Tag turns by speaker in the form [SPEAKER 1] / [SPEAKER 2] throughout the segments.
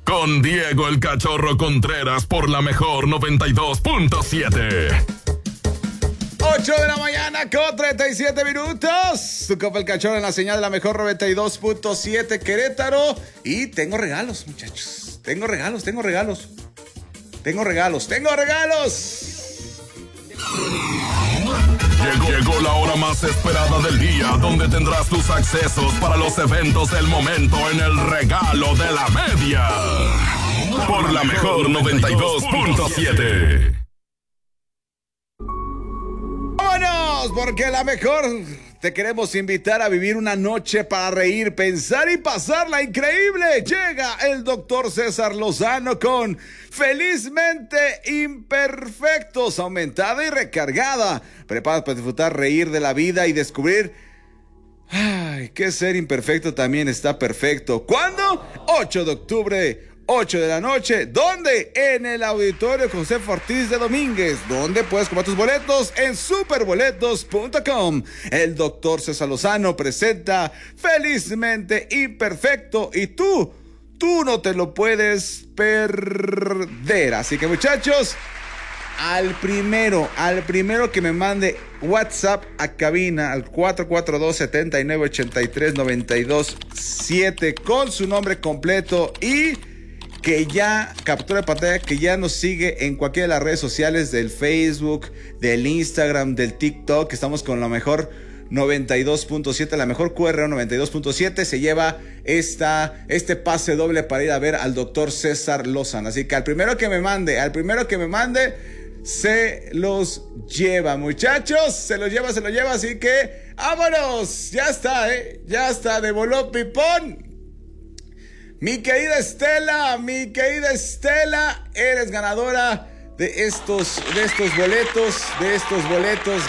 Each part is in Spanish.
[SPEAKER 1] Con Diego el Cachorro Contreras por la mejor 92.7.
[SPEAKER 2] 8 de la mañana con 37 minutos. Tu copa el Cachorro en la señal de la mejor 92.7 Querétaro. Y tengo regalos, muchachos. Tengo regalos.
[SPEAKER 1] Llegó la hora más esperada del día, donde tendrás tus accesos para los eventos del momento en el regalo de la media. Por la mejor 92.7.
[SPEAKER 2] ¡Vámonos! Porque la mejor te queremos invitar a vivir una noche para reír, pensar y pasarla increíble. Llega el doctor César Lozano con Felizmente Imperfectos, aumentada y recargada. Prepárate para disfrutar, reír de la vida y descubrir que ser imperfecto también está perfecto. ¿Cuándo? 8 de octubre. 8 de la noche, ¿dónde? En el Auditorio José Ortiz de Domínguez, donde puedes comprar tus boletos en superboletos.com. El doctor César Lozano presenta Felizmente Imperfecto y tú no te lo puedes perder. Así que, muchachos, al primero que me mande WhatsApp a cabina al 442-7983-927 con su nombre completo y que ya captura de pantalla, que ya nos sigue en cualquiera de las redes sociales del Facebook, del Instagram, del TikTok. Estamos con la mejor 92.7, la mejor QRO 92.7. Se lleva este pase doble para ir a ver al doctor César Lozano. Así que al primero que me mande, se los lleva, muchachos. Se los lleva. Así que vámonos. Ya está, de voló pipón. Mi querida Estela, eres ganadora de estos boletos.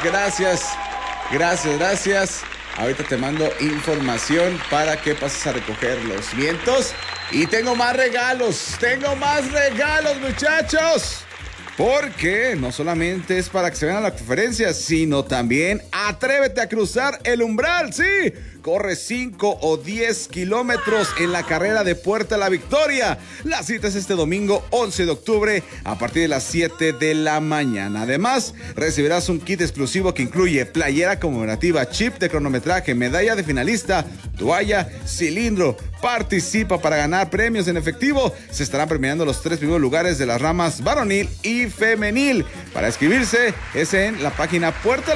[SPEAKER 2] Gracias. Ahorita te mando información para que pases a recoger los vientos. Y tengo más regalos, muchachos. Porque no solamente es para que se vean la conferencia, sino también atrévete a cruzar el umbral, sí. Corre 5 o 10 kilómetros en la carrera de Puerta a la Victoria. La cita es este domingo 11 de octubre a partir de las 7 de la mañana. Además, recibirás un kit exclusivo que incluye playera conmemorativa, chip de cronometraje, medalla de finalista, toalla, cilindro. Participa para ganar premios en efectivo. Se estarán premiando los 3 primeros lugares de las ramas varonil y femenil. Para inscribirse es en la página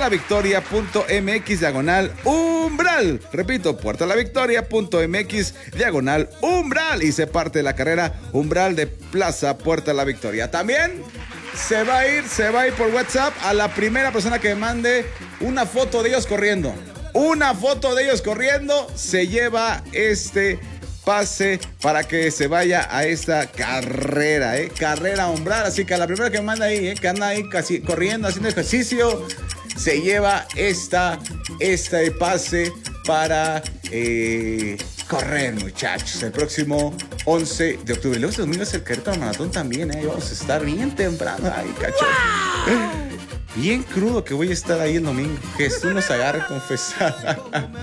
[SPEAKER 2] puertalavictoria.mx/umbral. Repito, puertalavictoria.mx/umbral. Y se parte de la carrera umbral de Plaza Puerta La Victoria. También se va a ir por WhatsApp a la primera persona que me mande una foto de ellos corriendo. Se lleva este pase para que se vaya a esta carrera umbral. Así que a la primera que me manda ahí, que anda ahí casi corriendo, haciendo ejercicio, se lleva este pase para correr, muchachos, el próximo 11 de octubre. Luego este domingo es el Querétaro Maratón también, vamos a estar bien temprano. Ay, cachorro. Bien crudo que voy a estar ahí el domingo. Jesús nos agarre confesar.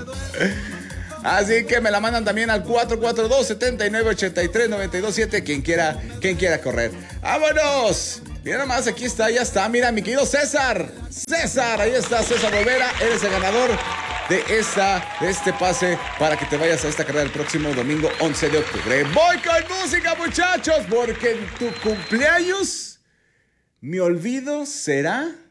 [SPEAKER 2] Así que me la mandan también al 442-7983-927. Quien quiera correr. ¡Vámonos! Mira nomás, aquí está, ya está. Mira, mi querido César, ahí está César Olvera. Eres el ganador de este pase para que te vayas a esta carrera el próximo domingo 11 de octubre. Voy con música, muchachos, porque en tu cumpleaños mi olvido será